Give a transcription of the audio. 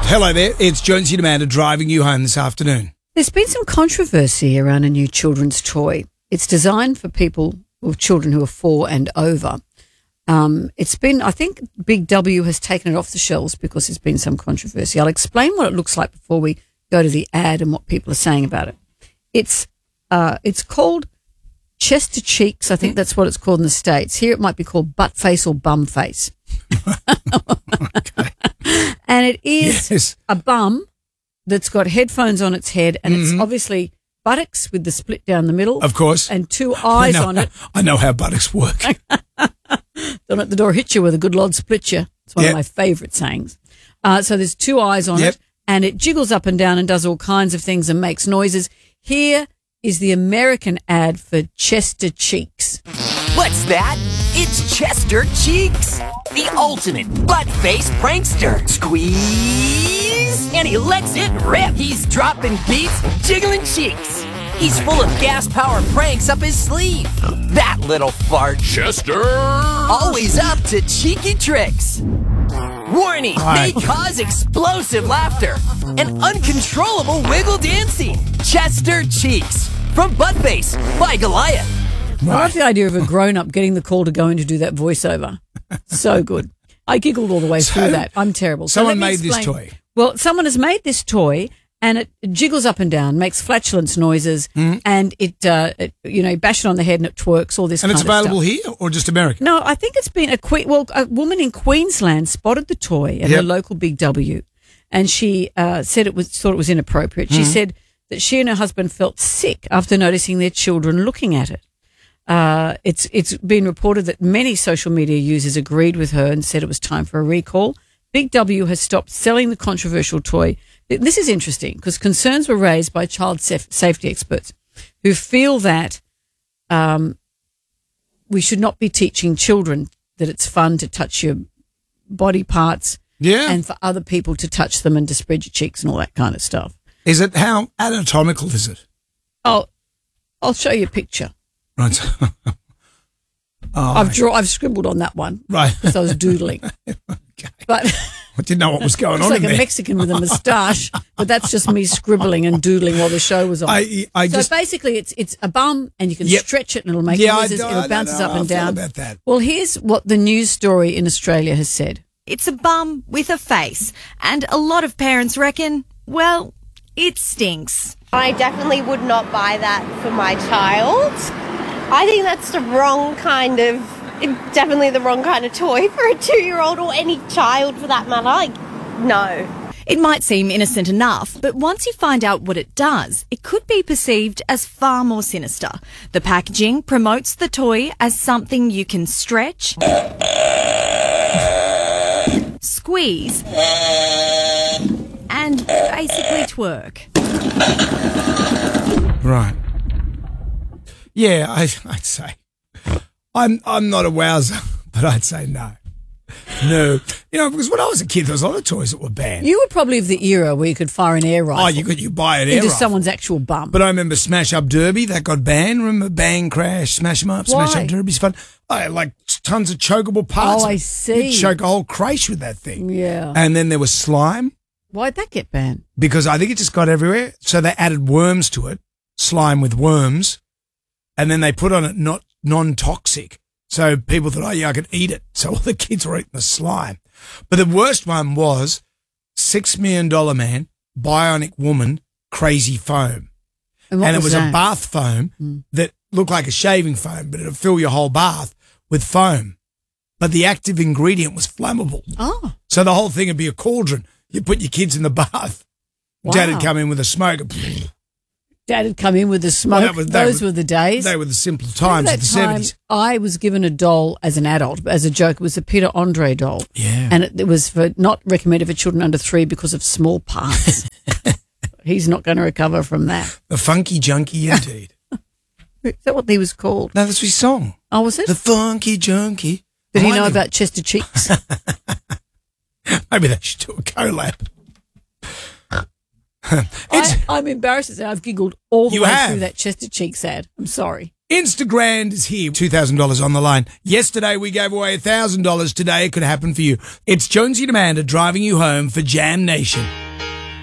Hello there, it's Jonesy and Amanda driving you home this afternoon. There's been some controversy around a new children's toy. It's designed for people with children who are 4 and over. I think Big W has taken it off the shelves because there's been some controversy. I'll explain what it looks like before we go to the ad and what people are saying about it. It's called Chester Cheeks. I think that's what it's called in the States. Here it might be called Butt Face or Bum Face. Okay. And it is a bum that's got headphones on its head, and it's obviously buttocks with the split down the middle. Of course. And 2 eyes on it. I know how buttocks work. Don't let the door hit you where the good Lord split you. It's one of my favourite sayings. So there's 2 eyes on it, and it jiggles up and down and does all kinds of things and makes noises. Here is the American ad for Chester Cheeks. What's that? It's Chester Cheeks, the ultimate butt-face prankster. Squeeze, and he lets it rip. He's dropping beats, jiggling cheeks. He's full of gas-powered pranks up his sleeve. That little fart. Chester! Always up to cheeky tricks. Warning, they cause explosive laughter and uncontrollable wiggle dancing. Chester Cheeks, from Buttface by Goliath. I love the idea of a grown-up getting the call to go in to do that voiceover. So good. I giggled all the way through that. I'm terrible. Someone made this toy. Well, someone has made this toy, and it jiggles up and down, makes flatulence noises, and it bash it on the head and it twerks, all this kind of stuff. And it's available here or just America? No, I think it's been a woman in Queensland spotted the toy at her local Big W, and she thought it was inappropriate. She said that she and her husband felt sick after noticing their children looking at it. It's been reported that many social media users agreed with her and said it was time for a recall. Big W has stopped selling the controversial toy. This is interesting because concerns were raised by child safety experts who feel that we should not be teaching children that it's fun to touch your body parts and for other people to touch them and to spread your cheeks and all that kind of stuff. Is it, how anatomical is it? I'll show you a picture. Right. I've scribbled on that one. Right. So I was doodling. Okay. But I didn't know what was going on like in there. a Mexican with a moustache, but that's just me scribbling and doodling while the show was on. So basically it's a bum and you can stretch it and it'll make noises. It'll bounces up and down. About that. Well, here's what the news story in Australia has said. It's a bum with a face, and a lot of parents reckon, well, it stinks. I definitely would not buy that for my child. I think that's definitely the wrong kind of toy for a 2-year-old or any child for that matter. No. It might seem innocent enough, but once you find out what it does, it could be perceived as far more sinister. The packaging promotes the toy as something you can stretch, squeeze, and basically twerk. Right. Yeah, I'd say. I'm not a wowser, but I'd say no. No. Because when I was a kid, there was a lot of toys that were banned. You were probably of the era where you could fire an air rifle. Oh, you buy an air into rifle. someone's actual bum. But I remember Smash Up Derby, that got banned. Remember Bang Crash, Smash 'em Up, Smash Up Derby's fun. I had like tons of chokeable parts. Oh, I see. You'd choke a whole creche with that thing. Yeah. And then there was slime. Why'd that get banned? Because I think it just got everywhere. So they added worms to it, slime with worms, and then they put on it non-toxic. So people thought, I could eat it. So all the kids were eating the slime. But the worst one was $6 Million Man, Bionic Woman, Crazy Foam. And it was that? a bath foam that looked like a shaving foam, but it'd fill your whole bath with foam. But the active ingredient was flammable. Oh. So the whole thing would be a cauldron. You put your kids in the bath. Wow. Dad would come in with a smoke. Dad had come in with the smoke. Those were the days. They were the simple times of the 70s. I was given a doll as an adult, as a joke. It was a Peter Andre doll. Yeah. And it was not recommended for children under 3 because of small parts. He's not going to recover from that. The Funky Junkie, indeed. Is that what he was called? No, that's his song. Oh, was it? The Funky Junkie. Did he know about Chester Cheeks? Maybe they should do a collab. I'm embarrassed to say I've giggled all the You way have? through that Chester Cheeks ad. I'm sorry. Instagram is here. $2,000 on the line. Yesterday we gave away $1,000. Today it could happen for you. It's Jonesy and Amanda driving you home for Jam Nation.